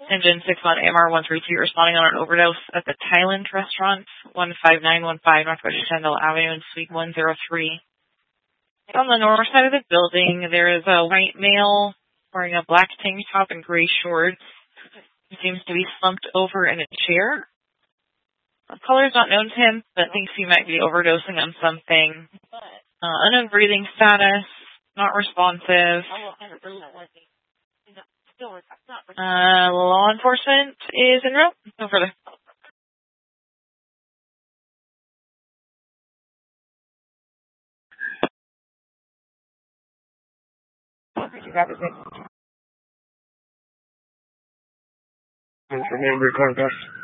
Engine 61 AMR 132 responding on an overdose at the Thailand restaurant, 15915 Northwest Chandel Avenue in Suite 103. On the north side of the building, there is a white male wearing a black tank top and gray shorts. He seems to be slumped over in a chair. The color is not known to him, but thinks he might be overdosing on something. Unknown breathing status, not responsive. Law enforcement is en route. No further. Remember contact.